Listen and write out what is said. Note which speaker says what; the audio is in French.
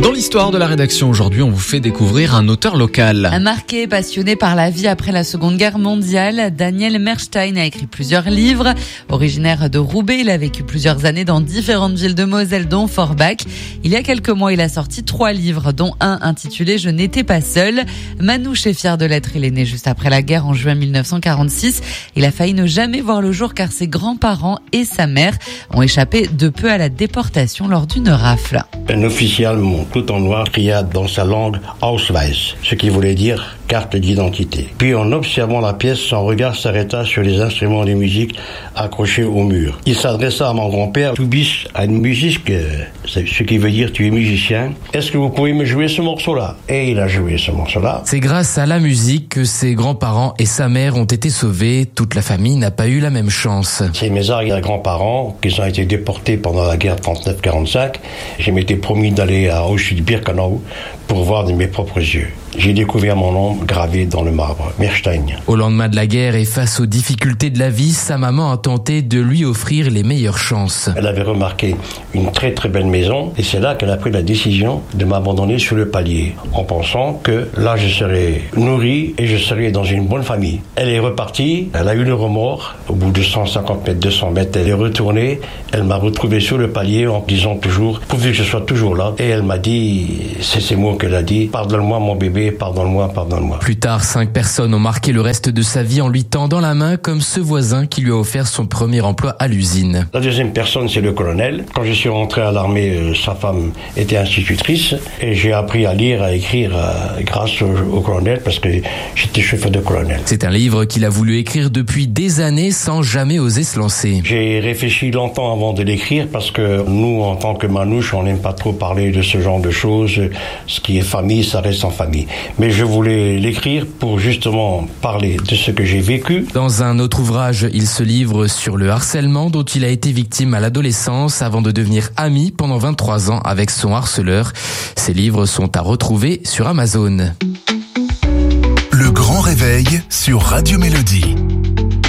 Speaker 1: Dans l'histoire de la rédaction aujourd'hui, on vous fait découvrir un auteur local.
Speaker 2: Un marqué, passionné par la vie après la Seconde Guerre mondiale, Daniel Merstein a écrit plusieurs livres. Originaire de Roubaix, il a vécu plusieurs années dans différentes villes de Moselle, dont Forbach. Il y a quelques mois, il a sorti 3 livres, dont un intitulé « Je n'étais pas seul ». Manouche est fier de l'être. Il est né juste après la guerre en juin 1946. Il a failli ne jamais voir le jour car ses grands-parents et sa mère ont échappé de peu à la déportation lors d'une rafle.
Speaker 3: Un officiel, tout en noir, cria dans sa langue « Ausweis », ce qui voulait dire « carte d'identité ». Puis en observant la pièce, son regard s'arrêta sur les instruments de musique accrochés au mur. Il s'adressa à mon grand-père « Tu biches à une musique », ce qui veut dire « tu es musicien, est-ce que vous pouvez me jouer ce morceau-là » Et il a joué ce morceau-là.
Speaker 4: C'est grâce à la musique que ses grands-parents et sa mère ont été sauvés. Toute la famille n'a pas eu la même chance.
Speaker 3: C'est mes arrière-grands-parents qui ont été déportés pendant la guerre 39-45. Je m'étais promis d'aller à Auschwitz-Birkenau pour voir de mes propres yeux. J'ai découvert mon nom gravé dans le marbre, Merstein.
Speaker 4: Au lendemain de la guerre et face aux difficultés de la vie, sa maman a tenté de lui offrir les meilleures chances.
Speaker 3: Elle avait remarqué une très très belle maison et c'est là qu'elle a pris la décision de m'abandonner sur le palier en pensant que là je serais nourri et je serais dans une bonne famille. Elle est repartie, elle a eu le remords. Au bout de 150 mètres, 200 mètres, elle est retournée. Elle m'a retrouvé sur le palier en disant toujours, pourvu que je sois toujours là. Et elle m'a dit, c'est ces mots qu'elle a dit, pardonne-moi mon bébé. Pardonne-moi, pardonne-moi.
Speaker 4: Plus tard, 5 personnes ont marqué le reste de sa vie en lui tendant la main, comme ce voisin qui lui a offert son premier emploi à l'usine.
Speaker 3: La deuxième personne, c'est le colonel. Quand je suis rentré à l'armée, sa femme était institutrice et j'ai appris à lire, à écrire grâce au colonel parce que j'étais chauffeur de colonel.
Speaker 4: C'est un livre qu'il a voulu écrire depuis des années sans jamais oser se lancer.
Speaker 3: J'ai réfléchi longtemps avant de l'écrire parce que nous, en tant que manouches, on n'aime pas trop parler de ce genre de choses. Ce qui est famille, ça reste en famille. Mais je voulais l'écrire pour justement parler de ce que j'ai vécu.
Speaker 4: Dans un autre ouvrage, il se livre sur le harcèlement dont il a été victime à l'adolescence avant de devenir ami pendant 23 ans avec son harceleur. Ces livres sont à retrouver sur Amazon.
Speaker 5: Le grand réveil sur Radio Mélodie.